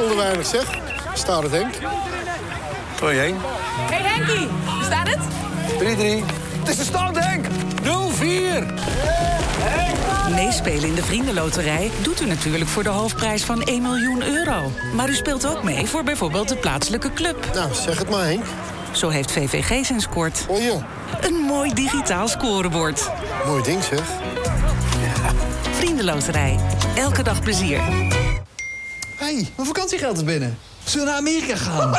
scheelde weinig, zeg. Staat het, Henk? 2-1. Hey Henkie, staat het? 3-3. Het is de stand, Henk. 0-4. Meespelen in de Vriendenloterij doet u natuurlijk voor de hoofdprijs van 1 miljoen euro. Maar u speelt ook mee voor bijvoorbeeld de plaatselijke club. Nou, zeg het maar, Henk. Zo heeft VVG zijn scoort. Oh ja, Een mooi digitaal scorebord. mooi ding, zeg. Vriendenloterij. Elke dag plezier. Hey, mijn vakantiegeld is binnen. Zullen we naar Amerika gaan?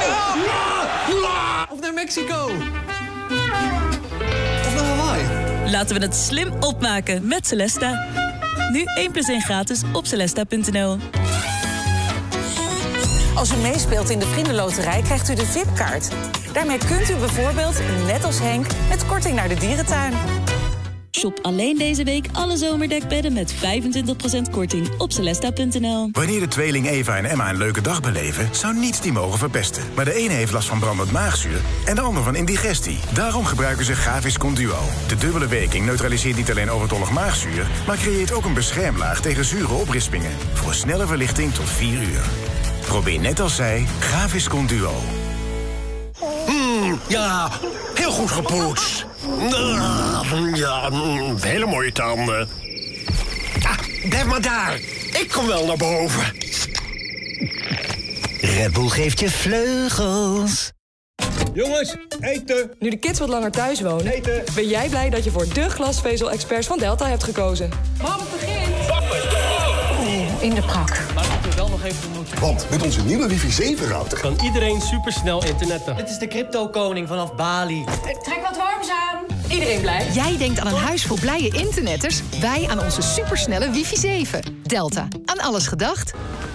Of naar Mexico? Of naar Hawaii? Laten we het slim opmaken met Celesta. Nu 1 + 1 gratis op celesta.nl. Als u meespeelt in de Vriendenloterij krijgt u de VIP-kaart. Daarmee kunt u bijvoorbeeld, net als Henk, met korting naar de dierentuin. Shop alleen deze week alle zomerdekbedden met 25% korting op celesta.nl. Wanneer de tweeling Eva en Emma een leuke dag beleven, zou niets die mogen verpesten. Maar de ene heeft last van brandend maagzuur en de ander van indigestie. Daarom gebruiken ze Gaviscon Duo. De dubbele werking neutraliseert niet alleen overtollig maagzuur, maar creëert ook een beschermlaag tegen zure oprispingen. Voor snelle verlichting tot 4 uur. Probeer net als zij Gaviscon Duo. Ja, heel goed gepoetst. Ja, hele mooie tanden. Blijf maar daar. Ik kom wel naar boven. Red Bull geeft je vleugels. Jongens, eten. Nu de kids wat langer thuis wonen, Eten. ben jij blij dat je voor de glasvezel-experts van Delta hebt gekozen. Mam, het begint! In de prak. Maar dat moeten we wel nog even moeten. Want met onze nieuwe wifi 7-router Kan iedereen supersnel internetten. Dit is de crypto-koning vanaf Bali. Trek wat warms aan. Iedereen blij? Jij denkt aan een huis vol blije internetters. Wij aan onze supersnelle wifi 7. Delta. Aan alles gedacht.